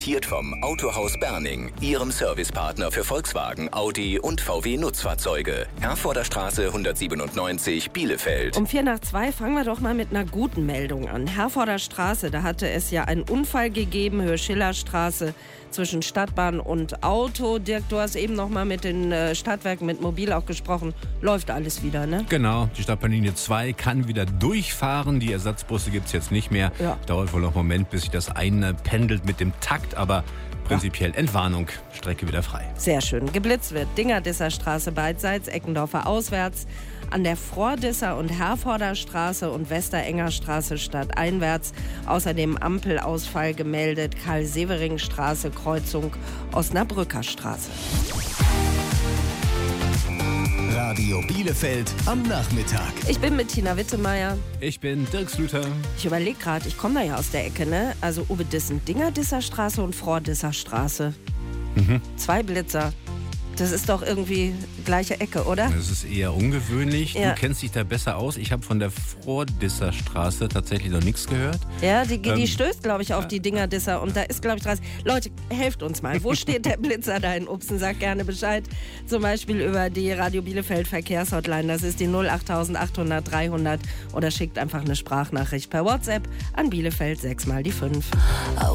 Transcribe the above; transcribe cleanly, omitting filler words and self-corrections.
Vom Autohaus Berning, Ihrem Servicepartner für Volkswagen, Audi und VW Nutzfahrzeuge. Herforder Straße 197, Bielefeld. Um 1:45 fangen wir doch mal mit einer guten Meldung an. Herforder Straße, da hatte es ja einen Unfall gegeben, Höhe-Schiller-Straße zwischen Stadtbahn und Auto. Dirk, du hast eben noch mal mit den Stadtwerken, mit Mobil auch gesprochen. Läuft alles wieder, ne? Genau, die Stadtbahnlinie 2 kann wieder durchfahren. Die Ersatzbusse gibt es jetzt nicht mehr. Ja. Dauert wohl noch einen Moment, bis sich das einpendelt mit dem Takt. Aber prinzipiell Entwarnung, Strecke wieder frei. Sehr schön. Geblitzt wird Dingerdisser Straße beidseits, Eckendorfer auswärts, an der Frohdisser und Herforder Straße und Westerenger Straße stadteinwärts. Außerdem Ampelausfall gemeldet, Karl-Severing-Straße, Kreuzung Osnabrücker Straße. Radio Bielefeld am Nachmittag. Ich bin mit Tina Wittemeier. Ich bin Dirk Slüter. Ich überlege gerade, ich komme da ja aus der Ecke, ne? Also Uwe Dissen, Dingerdisser Straße und Frohdisser Straße. 2 Blitzer. Das ist doch irgendwie gleiche Ecke, oder? Das ist eher ungewöhnlich. Ja. Du kennst dich da besser aus. Ich habe von der Frohdisser Straße tatsächlich noch nichts gehört. Ja, die stößt, glaube ich, auf die Dingerdisser. Und da ist, glaube ich, 30. Leute, helft uns mal. Wo steht der Blitzer da in Upsen? Sagt gerne Bescheid. Zum Beispiel über die Radio Bielefeld Verkehrshotline. Das ist die 08800 300. Oder schickt einfach eine Sprachnachricht per WhatsApp an Bielefeld 6 mal die 5.